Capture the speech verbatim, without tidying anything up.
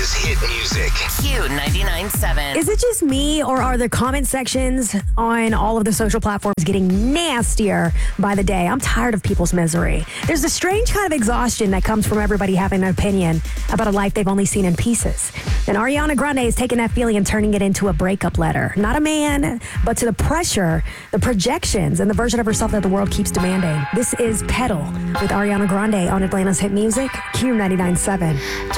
Atlanta's hit music. Q ninety-nine point seven. Is it just me, or are the comment sections on all of the social platforms getting nastier by the day? I'm tired of people's misery. There's a strange kind of exhaustion that comes from everybody having an opinion about a life they've only seen in pieces. And Ariana Grande is taking that feeling and turning it into a breakup letter. Not a man, but to the pressure, the projections, and the version of herself that the world keeps demanding. This is Pedal with Ariana Grande on Atlanta's hit music, Q ninety-nine point seven.